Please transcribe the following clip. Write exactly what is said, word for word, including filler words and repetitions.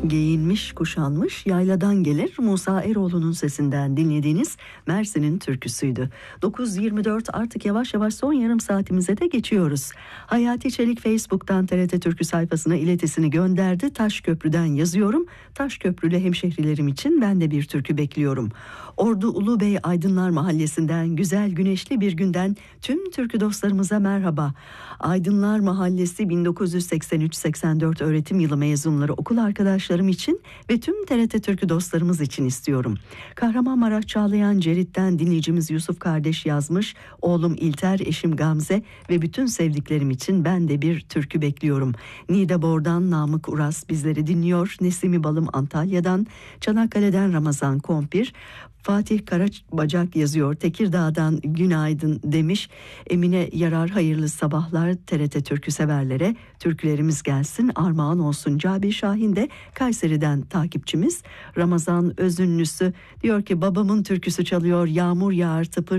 Giyinmiş, kuşanmış, yayladan gelir Musa Eroğlu'nun sesinden dinlediğiniz Mersin'in türküsüydü. dokuz yirmi dört, artık yavaş yavaş son yarım saatimize de geçiyoruz. Hayati Çelik Facebook'tan T R T Türkü sayfasına iletisini gönderdi. Taşköprü'den yazıyorum. Taşköprülü hemşehrilerim için ben de bir türkü bekliyorum. Ordu Ulubey Aydınlar Mahallesi'nden güzel güneşli bir günden tüm türkü dostlarımıza merhaba. Aydınlar Mahallesi bin dokuz yüz seksen üç seksen dört öğretim yılı mezunları okul arkadaşlarım için ve tüm T R T Türkü dostlarımız için istiyorum. Kahramanmaraş Çağlayan Cerit'ten dinleyicimiz Yusuf kardeş yazmış. Oğlum İlter, eşim Gamze ve bütün sevdiklerim için ben de bir türkü bekliyorum. Niğdebor'dan Namık Uras bizleri dinliyor. Nesimi Balım Antalya'dan, Çanakkale'den Ramazan Kompir, Fatih Karabacak yazıyor. Tekirdağ'dan günaydın demiş. Emine Yarar hayırlı sabahlar T R T Türkü severlere. Türkülerimiz gelsin, armağan olsun. Cabi Şahin de Kayseri'den takipçimiz. Ramazan Özünlüsü diyor ki babamın türküsü çalıyor. Yağmur yağar tıpır